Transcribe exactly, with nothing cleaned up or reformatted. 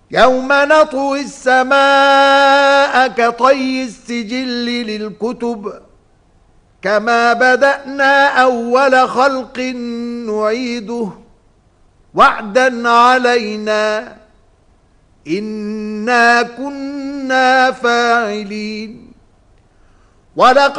يوم نطوي السماء كطي السجل للكتب كما بدأنا أول خلق نعيده وعدا علينا إنا كنا فاعلين. ولقد